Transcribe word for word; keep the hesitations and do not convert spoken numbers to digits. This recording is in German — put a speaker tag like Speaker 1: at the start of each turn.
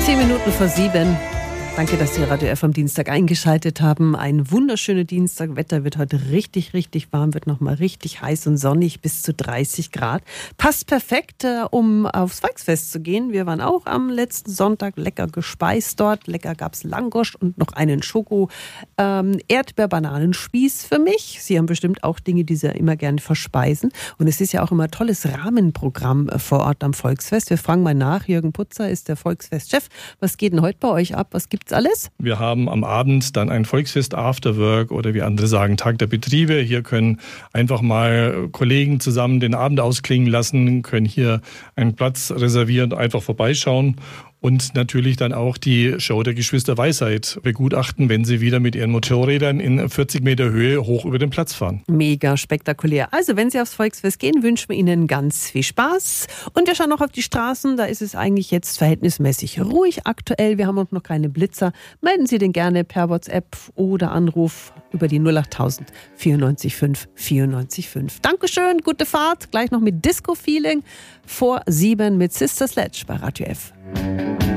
Speaker 1: Zehn Minuten vor sieben. Danke, dass Sie Radio F am Dienstag eingeschaltet haben. Ein wunderschöner Dienstag. Wetter wird heute richtig, richtig warm, wird nochmal richtig heiß und sonnig bis zu dreißig Grad. Passt perfekt, äh, um aufs Volksfest zu gehen. Wir waren auch am letzten Sonntag lecker gespeist dort. Lecker gab's Langosch und noch einen Schoko ähm, Erdbeer-Bananenspieß für mich. Sie haben bestimmt auch Dinge, die Sie immer gerne verspeisen. Und es ist ja auch immer ein tolles Rahmenprogramm vor Ort am Volksfest. Wir fragen mal nach. Jürgen Putzer ist der Volksfestchef. Was geht denn heute bei euch ab? Was gibt's alles?
Speaker 2: Wir haben am Abend dann ein Volksfest Afterwork oder wie andere sagen Tag der Betriebe. Hier können einfach mal Kollegen zusammen den Abend ausklingen lassen, können hier einen Platz reservieren und einfach vorbeischauen. Und natürlich dann auch die Show der Geschwister Weisheit begutachten, wenn sie wieder mit ihren Motorrädern in vierzig Meter Höhe hoch über den Platz fahren.
Speaker 1: Mega spektakulär. Also wenn Sie aufs Volksfest gehen, wünschen wir Ihnen ganz viel Spaß. Und wir schauen noch auf die Straßen. Da ist es eigentlich jetzt verhältnismäßig ruhig aktuell. Wir haben auch noch keine Blitzer. Melden Sie den gerne per WhatsApp oder Anruf über die null achttausend vierundneunzig fünf vierundneunzig fünf. Dankeschön, gute Fahrt. Gleich noch mit Disco-Feeling vor sieben mit Sister Sledge bei Radio F.